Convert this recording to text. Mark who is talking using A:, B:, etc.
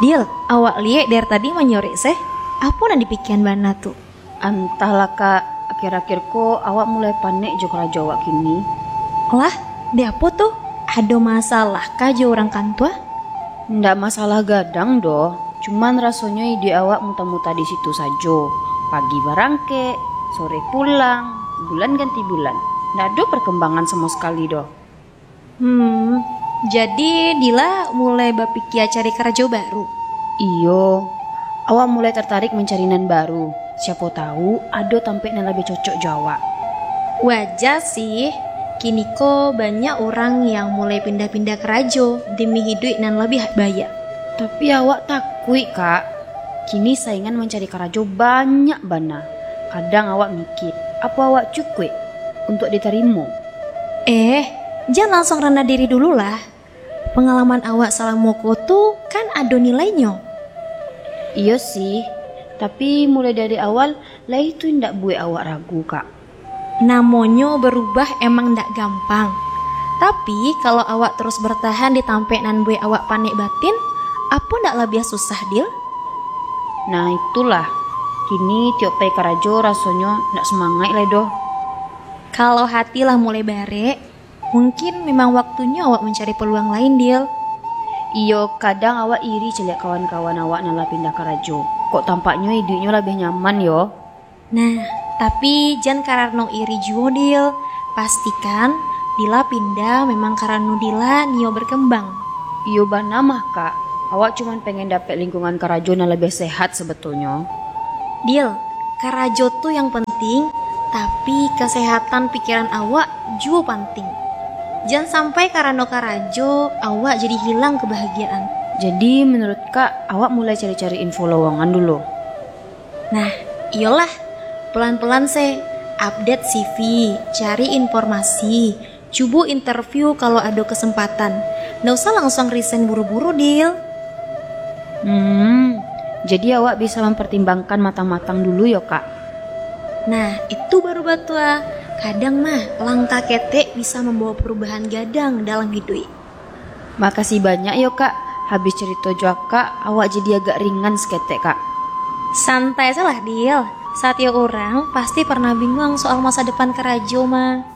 A: Dil, awak liek dari tadi menyore seh. Apa yang dipikiran bana tuh?
B: Entahlah kak, akhir-akhir kok awak mulai panik jo keraja awak kini.
A: Lah, di apa tuh? Ada masalah kah jo orang kantua?
B: Ndak masalah gadang doh, cuman rasanya ide awak muta-muta di situ saja. Pagi barangke, sore pulang, bulan ganti bulan. Ndak ada perkembangan sama sekali doh.
A: Jadi Dila mulai berpikir cari kerja baru.
B: Iyo, awak mulai tertarik mencari nan baru. Siapa tahu ada tampek nan lebih cocok Jawa.
A: Wajar sih. Kini kok banyak orang yang mulai pindah-pindah kerja demi hidup nan lebih bayar.
B: Tapi awak takut kak. Kini saingan mencari kerajo banyak bana. Kadang awak mikir, apa awak cukup untuk diterima?
A: Jangan langsung rendah diri dulu lah. Pengalaman awak salah moko tuh kan ada nilainya.
B: Iya sih, tapi mulai dari awal lah itu ndak buat awak ragu kak.
A: Namanya berubah emang ndak gampang. Tapi kalau awak terus bertahan di tampek nan buat awak panik batin, apa ndak lebih susah Dil?
B: Nah itulah, kini tiap pai karajo rasanya ndak semangat lah doh.
A: Kalau hati lah mulai bare, mungkin memang waktunya awak mencari peluang lain Dil.
B: Iyo, kadang awak iri celiak kawan-kawan awak nala pindah karajo. Kok tampaknya hidupnya lebih nyaman yo.
A: Nah, tapi jangan karena iri juga Dil. Pastikan Dila pindah memang karena Dila nio berkembang.
B: Iyo bana mah kak, awak cuman pengen dapet lingkungan karajo yang lebih sehat sebetulnya.
A: Dil, karajo tuh yang penting, tapi kesehatan pikiran awak juga penting. Jangan sampai karena karajo awak jadi hilang kebahagiaan.
B: Jadi menurut kak, awak mulai cari-cari info lowongan dulu.
A: Nah, iyalah, pelan-pelan update CV, cari informasi, coba interview kalau ada kesempatan. Nggak usah langsung resign buru-buru Dil.
B: Jadi awak bisa mempertimbangkan matang-matang dulu ya kak.
A: Nah, itu baru batua. Kadang mah langkah ketek bisa membawa perubahan gadang dalam hidup.
B: Makasih banyak ya kak. Habis cerita kak, awak jadi agak ringan seketek kak.
A: Santai salah Dil. Setiap orang pasti pernah bingung soal masa depan kerajo mah.